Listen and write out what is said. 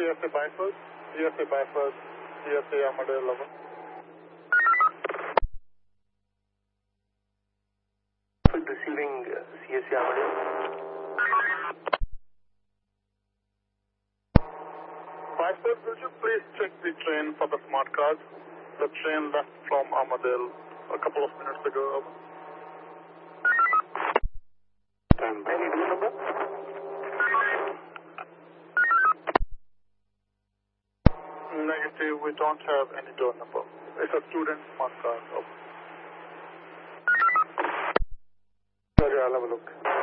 CSA Byford, CSA Byford, CSA Amadale 11. Receiving CSA Amadale. Byford, will you please check the train for the smart card? The train left from Amadale a couple of minutes ago. Any door number? Negative, we don't have any door number. It's a student smart card. Sorry, I'll have a look.